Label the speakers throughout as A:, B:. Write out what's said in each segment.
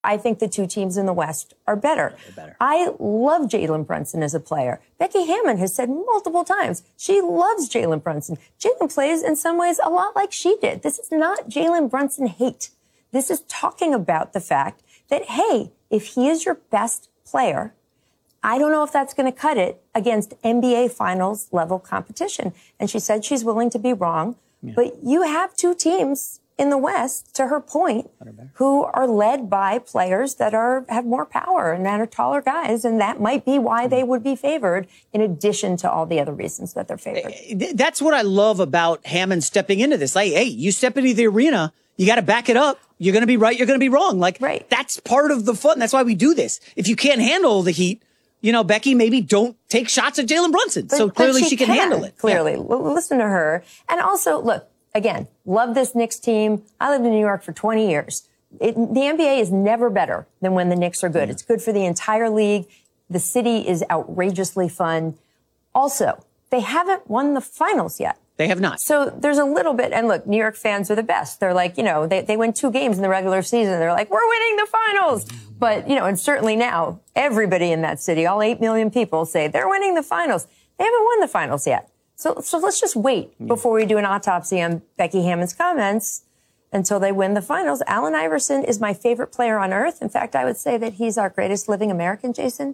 A: I think the two teams in the West are better. I love Jalen Brunson as a player. Becky Hammon has said multiple times she loves Jalen Brunson. Jalen plays in some ways a lot like she did. This is not Jalen Brunson hate. This is talking about the fact that, hey, if he is your best player, I don't know if that's going to cut it against NBA Finals level competition. And she said she's willing to be wrong. Yeah. But you have two teams in the West, to her point, who are led by players that have more power and that are taller guys. And that might be why they would be favored, in addition to all the other reasons that they're favored.
B: That's what I love about Hammond stepping into this. Like, hey, you step into the arena, you got to back it up. You're going to be right. You're going to be wrong. Like, that's part of the fun. That's why we do this. If you can't handle the heat, Becky, maybe don't take shots at Jalen Brunson. So clearly she can handle it.
A: Clearly. Yeah. Listen to her. And also, look, again, love this Knicks team. I lived in New York for 20 years. The NBA is never better than when the Knicks are good. Yeah. It's good for the entire league. The city is outrageously fun. Also, they haven't won the finals yet.
B: They have not.
A: So there's a little bit, and look, New York fans are the best. They're like, they win 2 games in the regular season. They're like, we're winning the finals. But, and certainly now, everybody in that city, all 8 million people, say they're winning the finals. They haven't won the finals yet. So let's just wait before we do an autopsy on Becky Hammond's comments until they win the finals. Allen Iverson is my favorite player on earth. In fact, I would say that he's our greatest living American, Jason.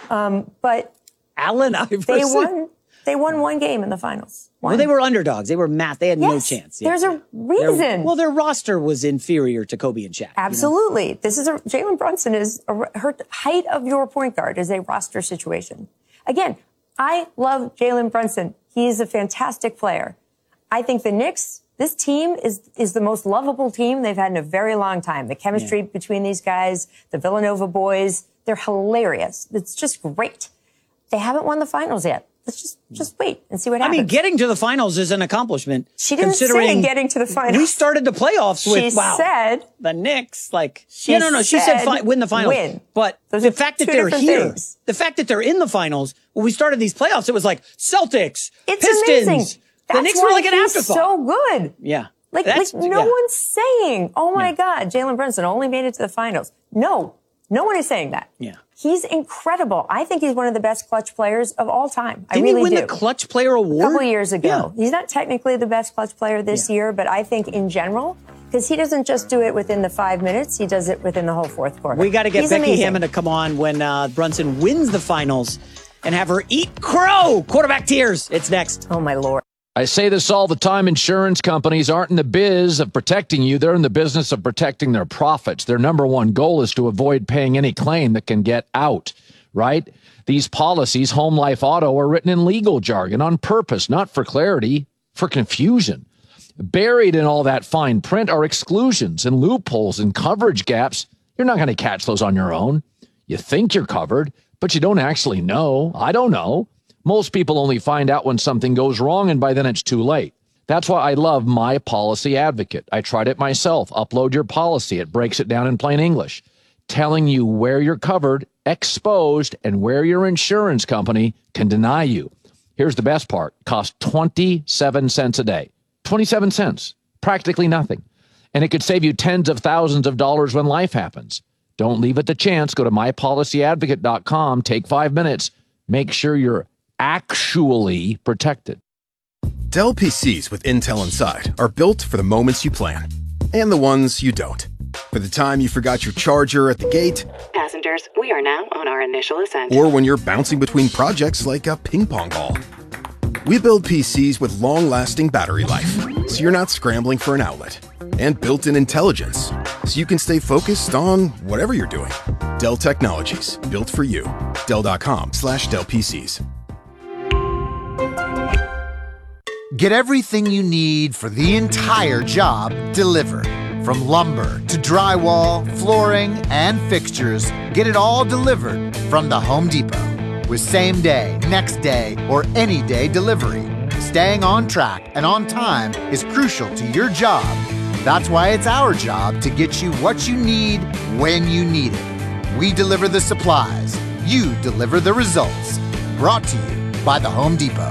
A: But
B: Allen Iverson.
A: They won 1 game in the finals.
B: Well, they were underdogs. They were They had no chance.
A: There's a reason.
B: Their roster was inferior to Kobe and Shaq.
A: Absolutely. This is Jalen Brunson her height of your point guard is a roster situation. Again, I love Jalen Brunson. He's a fantastic player. I think the Knicks, this team is the most lovable team they've had in a very long time. The chemistry between these guys, the Villanova boys, they're hilarious. It's just great. They haven't won the finals yet. Let's just wait and see what happens.
B: I mean, getting to the finals is an accomplishment.
A: She didn't say getting to the finals.
B: We started the playoffs with,
A: said
B: the Knicks, she said win the finals.
A: Win.
B: But the fact that they're here, the fact that they're in the finals, when we started these playoffs, it was like Celtics, Pistons.
A: Amazing.
B: The Knicks were like an afterthought.
A: So good.
B: Yeah.
A: No one's saying, oh my God, Jalen Brunson only made it to the finals. No one is saying that.
B: Yeah.
A: He's incredible. I think he's one of the best clutch players of all time.
B: Didn't
A: I really
B: he win the Clutch Player Award?
A: A couple years ago. Yeah. He's not technically the best clutch player this year, but I think in general, because he doesn't just do it within the 5 minutes, he does it within the whole fourth quarter.
B: We got to get Becky Hammon to come on when Brunson wins the finals and have her eat crow. Quarterback tears. It's next.
A: Oh, my Lord.
C: I say this all the time. Insurance companies aren't in the biz of protecting you. They're in the business of protecting their profits. Their number one goal is to avoid paying any claim that can get out, right? These policies, home, life, auto, are written in legal jargon on purpose, not for clarity, for confusion. Buried in all that fine print are exclusions and loopholes and coverage gaps. You're not going to catch those on your own. You think you're covered, but you don't actually know. I don't know. Most people only find out when something goes wrong, and by then it's too late. That's why I love My Policy Advocate. I tried it myself. Upload your policy. It breaks it down in plain English, telling you where you're covered, exposed, and where your insurance company can deny you. Here's the best part. Costs 27 cents a day. 27 cents. Practically nothing. And it could save you tens of thousands of dollars when life happens. Don't leave it to chance. Go to mypolicyadvocate.com. Take 5 minutes. Make sure you're actually protected.
D: Dell PCs with Intel Inside are built for the moments you plan and the ones you don't. For the time you forgot your charger at the gate.
E: Passengers, we are now on our initial ascent.
D: Or when you're bouncing between projects like a ping pong ball. We build PCs with long-lasting battery life, so you're not scrambling for an outlet. And built-in intelligence, so you can stay focused on whatever you're doing. Dell Technologies, built for you. Dell.com/Dell PCs.
F: Get everything you need for the entire job delivered. From lumber to drywall, flooring, and fixtures, get it all delivered from the Home Depot. With same day, next day, or any day delivery, staying on track and on time is crucial to your job. That's why it's our job to get you what you need when you need it. We deliver the supplies. You deliver the results. Brought to you by the Home Depot.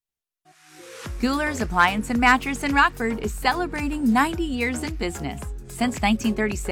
G: Guler's Appliance and Mattress in Rockford is celebrating 90 years in business. since 1936.